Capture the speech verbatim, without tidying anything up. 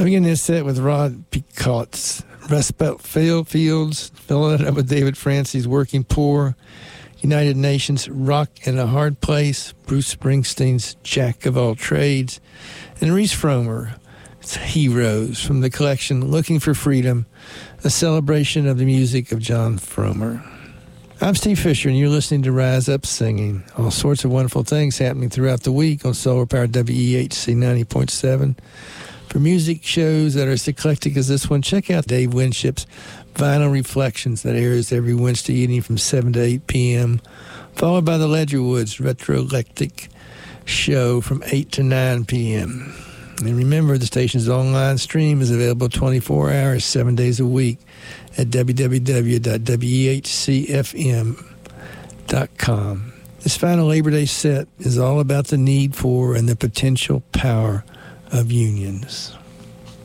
I begin this set with Rod Picot's Rust Belt Fields, filling it up with David Francie's Working Poor, United Nations' Rock in a Hard Place, Bruce Springsteen's Jack of All Trades, and Reese Fromer's Heroes from the collection Looking for Freedom, a celebration of the music of John Fromer. I'm Steve Fisher, and you're listening to Rise Up Singing. All sorts of wonderful things happening throughout the week on Solar Power W E H C ninety point seven. For music shows that are as eclectic as this one, check out Dave Winship's Vinyl Reflections that airs every Wednesday evening from seven to eight p.m., followed by the Ledgerwoods Retrolectic show from eight to nine p.m. And remember, the station's online stream is available twenty-four hours, seven days a week at w w w dot w e h c f m dot com. This final Labor Day set is all about the need for and the potential power of unions.